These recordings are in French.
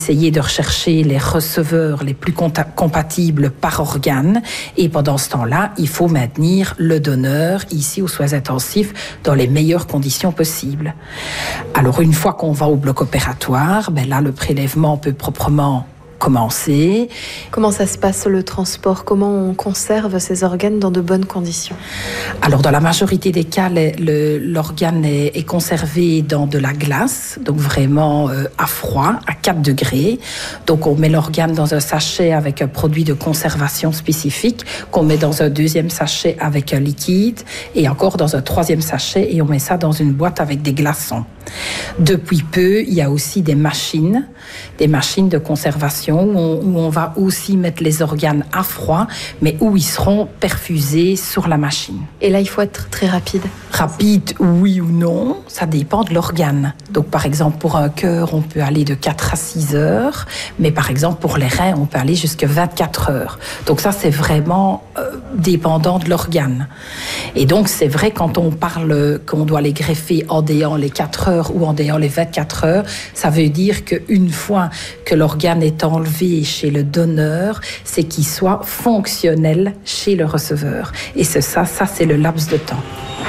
Essayer de rechercher les receveurs les plus compatibles par organe et pendant ce temps-là, il faut maintenir le donneur ici aux soins intensifs dans les meilleures conditions possibles. Alors une fois qu'on va au bloc opératoire, là le prélèvement peut proprement commencer. Comment ça se passe le transport? Comment on conserve ces organes dans de bonnes conditions? Alors dans la majorité des cas, l'organe est conservé dans de la glace, donc vraiment à froid, à 4 degrés. Donc on met l'organe dans un sachet avec un produit de conservation spécifique qu'on met dans un deuxième sachet avec un liquide et encore dans un troisième sachet et on met ça dans une boîte avec des glaçons. Depuis peu, il y a aussi des machines de conservation où on va aussi mettre les organes à froid, mais où ils seront perfusés sur la machine. Et là, il faut être très rapide. Rapide, oui ou non, ça dépend de l'organe. Donc, par exemple, pour un cœur, on peut aller de 4 à 6 heures, mais par exemple, pour les reins, on peut aller jusqu'à 24 heures. Donc ça, c'est vraiment dépendant de l'organe. Et donc, c'est vrai, quand on parle qu'on doit les greffer en déant les 4 heures ou en déant les 24 heures, ça veut dire qu'une fois que l'organe est enlevé chez le donneur, c'est qu'il soit fonctionnel chez le receveur. Et c'est ça, c'est le laps de temps.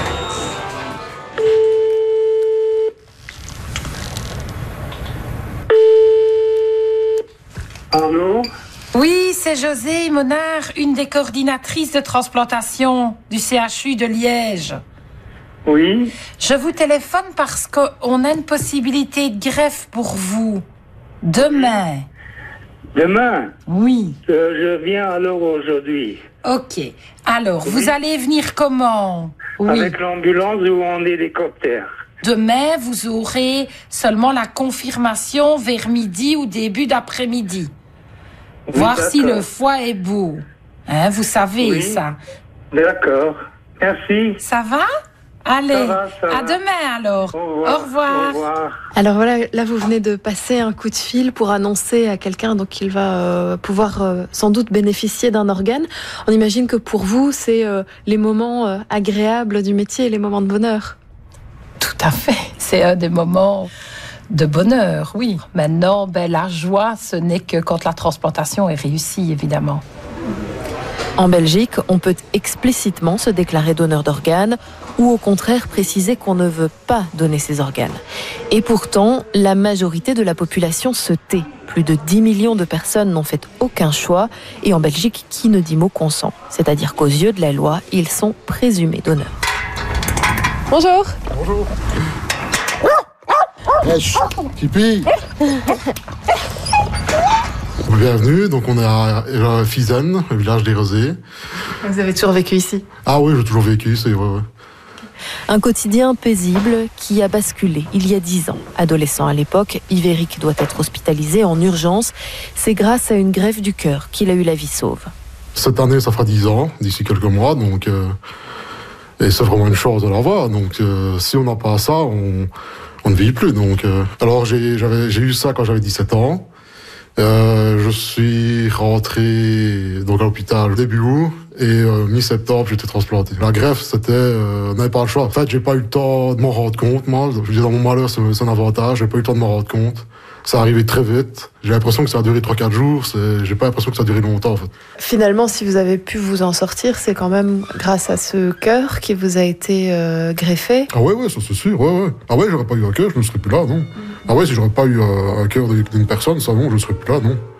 Allô? Oui, c'est José Monard, une des coordinatrices de transplantation du CHU de Liège. Oui? Je vous téléphone parce qu'on a une possibilité de greffe pour vous. Demain. Demain? Oui. Je viens alors aujourd'hui. Ok. Alors, vous allez venir comment? Oui. Avec l'ambulance ou en hélicoptère? Demain, vous aurez seulement la confirmation vers midi ou début d'après-midi. Oui, Voir d'accord. si le foie est beau. Hein, vous savez Oui. ça. D'accord. Merci. Ça va? Allez, Ça va. à demain alors. Au revoir. Au revoir. Au revoir. Alors voilà, là vous venez de passer un coup de fil pour annoncer à quelqu'un donc qu'il va pouvoir sans doute bénéficier d'un organe. On imagine que pour vous, c'est les moments agréables du métier et les moments de bonheur. Tout à fait. C'est un des moments de bonheur, oui. Maintenant, la joie, ce n'est que quand la transplantation est réussie, évidemment. En Belgique, on peut explicitement se déclarer donneur d'organes ou au contraire préciser qu'on ne veut pas donner ses organes. Et pourtant, la majorité de la population se tait. Plus de 10 millions de personnes n'ont fait aucun choix. Et en Belgique, qui ne dit mot consent. C'est-à-dire qu'aux yeux de la loi, ils sont présumés donneurs. Bonjour. Bonjour. Kipi. Bienvenue, donc on est à Fizen, le village des Rosées. Vous avez toujours vécu ici? Ah oui, j'ai toujours vécu, c'est vrai. Un quotidien paisible qui a basculé il y a 10 ans. Adolescent à l'époque, Yves-Éric doit être hospitalisé en urgence. C'est grâce à une greffe du cœur qu'il a eu la vie sauve. Cette année, ça fera 10 ans, d'ici quelques mois, donc... et c'est vraiment une chance de l'avoir, donc si on n'a pas ça, on ne vit plus. Donc, alors j'ai eu ça quand j'avais 17 ans. Je suis rentré donc à l'hôpital début août et mi-septembre j'étais transplanté. La greffe on n'avait pas le choix. En fait, j'ai pas eu le temps de m'en rendre compte. Moi, je veux dire, dans mon malheur, c'est un avantage. J'ai pas eu le temps de m'en rendre compte. Ça arrivait très vite. J'ai l'impression que ça a duré 3-4 jours. J'ai pas l'impression que ça a duré longtemps, en fait. Finalement, si vous avez pu vous en sortir, c'est quand même grâce à ce cœur qui vous a été greffé. Ah ouais, ça c'est sûr. Ouais. Ah ouais, j'aurais pas eu un cœur, je ne serais plus là, non. Ah ouais, si j'aurais pas eu un cœur d'une personne, ça non, je ne serais plus là, non.